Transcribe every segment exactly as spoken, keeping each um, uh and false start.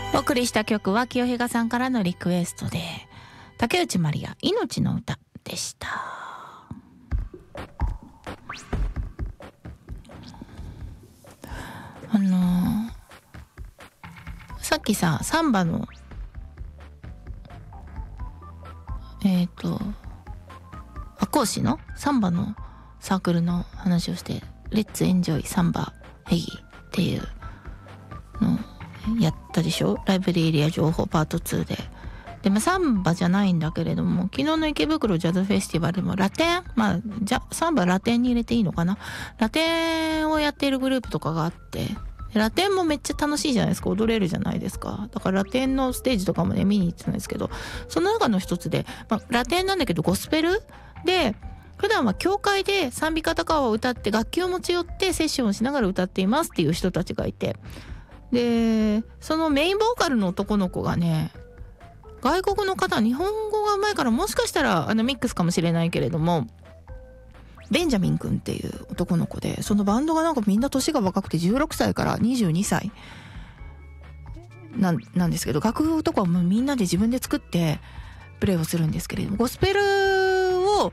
お送りした曲は清比嘉さんからのリクエストで竹内まりや命の歌でした。あのー、さっきさサンバのえっと赤講師のサンバのサークルの話をしてレッツエンジョイサンバヘギっていうのやったでしょ。ライブリーエリア情報パートツーで。でもサンバじゃないんだけれども、昨日の池袋ジャズフェスティバルもラテン、まあじゃサンバラテンに入れていいのかな、ラテンをやっているグループとかがあって、ラテンもめっちゃ楽しいじゃないですか、踊れるじゃないですか。だからラテンのステージとかもね見に行ってたんですけど、その中の一つで、まあ、ラテンなんだけどゴスペルで、普段は教会で賛美歌とかを歌って楽器を持ち寄ってセッションをしながら歌っていますっていう人たちがいて、でそのメインボーカルの男の子がね、外国の方、日本語が上手いからもしかしたらあのミックスかもしれないけれども、ベンジャミン君っていう男の子で、そのバンドがなんかみんな年が若くてじゅうろくさいからにじゅうにさいな ん, なんですけど、楽譜とかもみんなで自分で作ってプレイをするんですけれども、ゴスペルを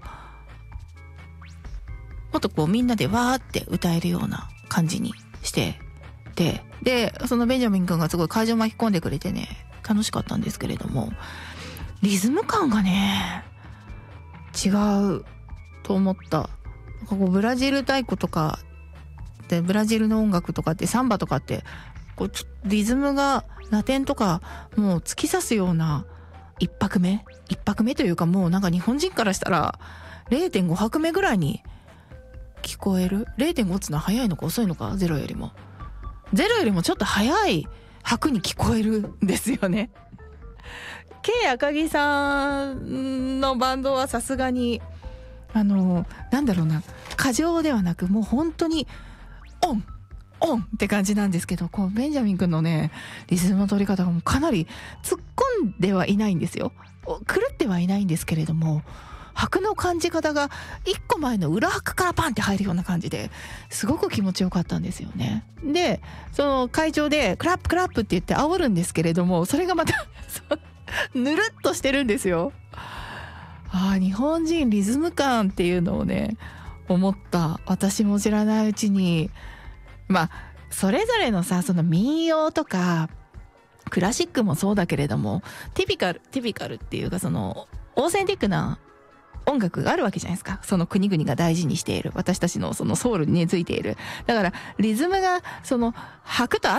もっとこうみんなでわーって歌えるような感じにしてて、でそのベンジャミン君がすごい会場巻き込んでくれてね、楽しかったんですけれども、リズム感がね違うと思った。なんかこうブラジル太鼓とかで、ブラジルの音楽とかってサンバとかってこうリズムがラテンとかもう突き刺すような一拍目一拍目というか、もうなんか日本人からしたら れいてんご 拍目ぐらいに聞こえる。 れいてんご っつうのは早いのか遅いのか、ゼロよりもゼロよりもちょっと早い拍に聞こえるんですよね。 K 赤木さんのバンドはさすがにあのなんだろうな、過剰ではなくもう本当にオンオンって感じなんですけど、こうベンジャミン君のねリズムの取り方がもうかなり突っ込んではいないんですよ、狂ってはいないんですけれども、拍の感じ方が一個前の裏拍からパンって入るような感じですごく気持ちよかったんですよね。でその会場でクラップクラップって言って煽るんですけれども、それがまたぬるっとしてるんですよ。ああ、日本人リズム感っていうのをね思った。私も知らないうちに、まあそれぞれのさ、その民謡とかクラシックもそうだけれども、ティピカルティピカルっていうか、そのオーセンティックな音楽があるわけじゃないですか。その国々が大事にしている、私たちのそのソウルに根付いている。だからリズムがその拍と